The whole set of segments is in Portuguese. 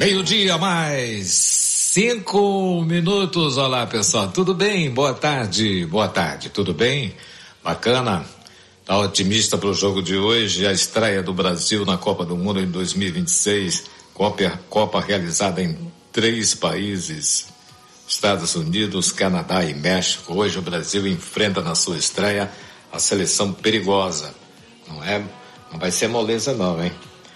Meio-dia mais 5 minutos. Olá, pessoal, tudo bem? Boa tarde, tudo bem? Bacana? Tá otimista para o jogo de hoje, a estreia do Brasil na Copa do Mundo em 2026, Copa realizada em 3 países, Estados Unidos, Canadá e México. Hoje o Brasil enfrenta na sua estreia a seleção perigosa, não vai ser moleza não, hein?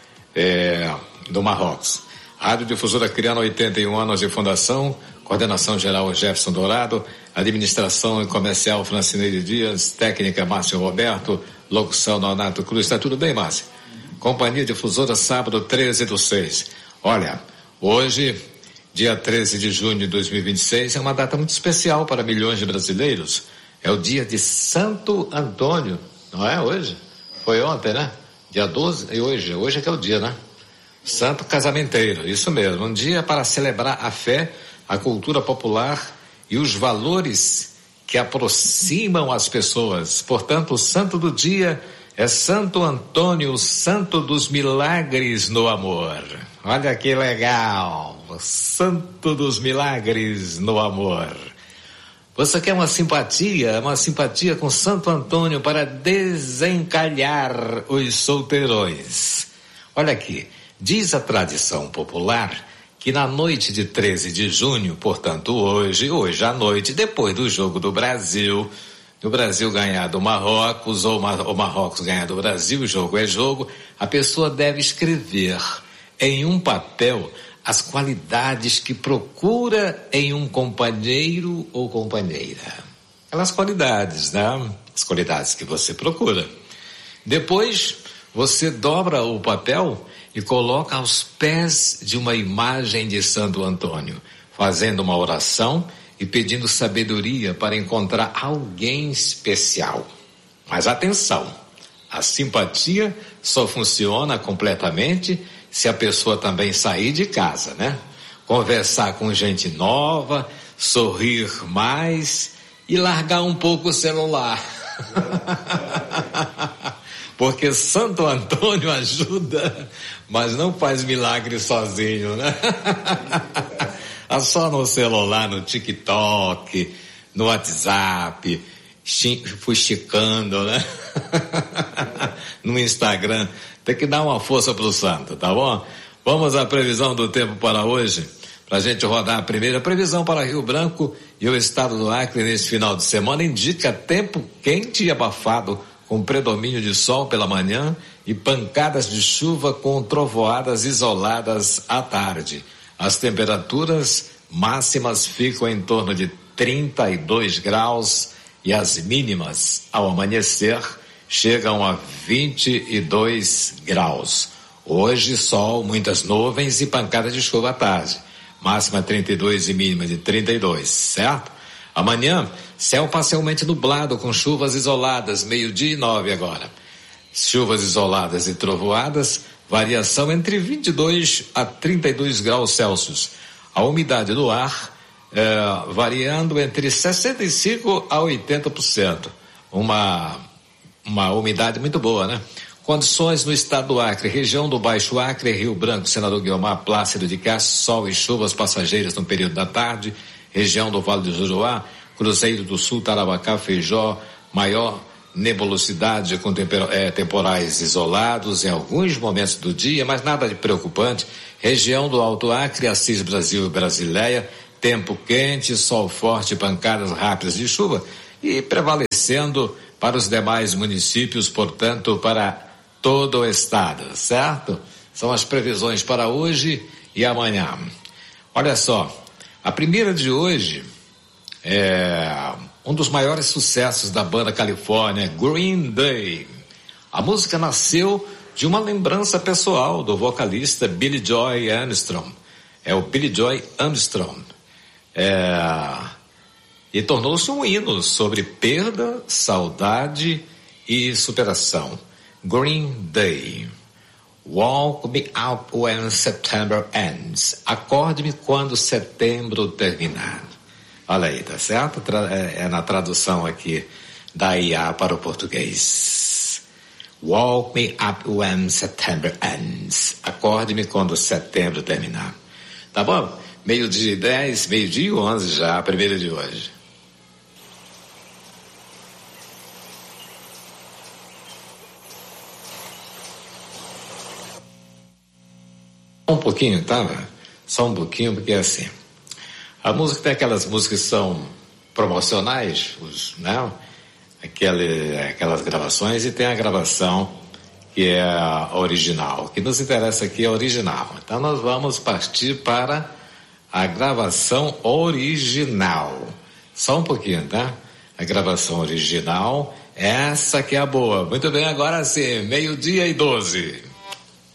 Do Marrocos. Rádio Difusora criando 81 anos de fundação, coordenação geral Jefferson Dourado, administração e comercial Francineide Dias, técnica Márcio Roberto, locução Leonardo Cruz. Está tudo bem, Márcio? Companhia Difusora, sábado 13/6. Olha, hoje, dia 13 de junho de 2026, é uma data muito especial para milhões de brasileiros. É o dia de Santo Antônio, não é hoje? Foi ontem, né? Dia 12, e hoje é que é o dia, né? Santo Casamenteiro, isso mesmo, um dia para celebrar a fé, a cultura popular e os valores que aproximam as pessoas. Portanto, o santo do dia é Santo Antônio, o santo dos milagres no amor. Olha que legal, santo dos milagres no amor. Você quer uma simpatia com Santo Antônio para desencalhar os solteirões. Olha aqui. Diz a tradição popular que na noite de 13 de junho, portanto hoje à noite, depois do jogo do Brasil ganhar do Marrocos ou o Marrocos ganhar do Brasil, jogo é jogo, a pessoa deve escrever em um papel as qualidades que procura em um companheiro ou companheira. Aquelas qualidades, né? As qualidades que você procura. Depois, você dobra o papel e coloca aos pés de uma imagem de Santo Antônio, fazendo uma oração e pedindo sabedoria para encontrar alguém especial. Mas atenção, a simpatia só funciona completamente se a pessoa também sair de casa, né? Conversar com gente nova, sorrir mais e largar um pouco o celular. Porque Santo Antônio ajuda, mas não faz milagre sozinho, né? Só no celular, no TikTok, no WhatsApp, fuxicando, né? No Instagram. Tem que dar uma força pro santo, tá bom? Vamos à previsão do tempo para hoje, pra gente rodar a primeira previsão para Rio Branco e o estado do Acre nesse final de semana. Indica tempo quente e abafado, com predomínio de sol pela manhã e pancadas de chuva com trovoadas isoladas à tarde. As temperaturas máximas ficam em torno de 32 graus e as mínimas, ao amanhecer, chegam a 22 graus. Hoje, sol, muitas nuvens e pancadas de chuva à tarde. Máxima 32 e mínima de 32, certo? Amanhã, céu parcialmente nublado com chuvas isoladas, 12:09 agora. Chuvas isoladas e trovoadas, variação entre 22 a 32 graus Celsius. A umidade do ar variando entre 65 a 80%. Uma umidade muito boa, né? Condições no estado do Acre, região do Baixo Acre, Rio Branco, Senador Guiomar, Plácido de Castro, sol e chuvas passageiras no período da tarde. Região do Vale do Juruá, Cruzeiro do Sul, Tarabacá, Feijó, maior nebulosidade com temporais isolados em alguns momentos do dia, mas nada de preocupante. Região do Alto Acre, Assis Brasil e Brasileia, tempo quente, sol forte, pancadas rápidas de chuva e prevalecendo para os demais municípios, portanto, para todo o estado, certo? São as previsões para hoje e amanhã. Olha só. A primeira de hoje é um dos maiores sucessos da banda Califórnia, Green Day. A música nasceu de uma lembrança pessoal do vocalista Billy Joy Armstrong. É o Billy Joy Armstrong. E tornou-se um hino sobre perda, saudade e superação. Green Day. Walk me up when September ends. Acorde-me quando setembro terminar. Olha aí, tá certo? É na tradução aqui da IA para o português. Walk me up when September ends. Acorde-me quando setembro terminar. Tá bom? 12:10, 12:11 já, a primeira de hoje. Um pouquinho, tá? Só um pouquinho, porque é assim. A música tem aquelas músicas que são promocionais, né? Aquelas gravações, e tem a gravação que é a original. O que nos interessa aqui é a original. Então nós vamos partir para a gravação original. Só um pouquinho, tá? A gravação original, essa que é a boa. Muito bem, agora sim, 12:12.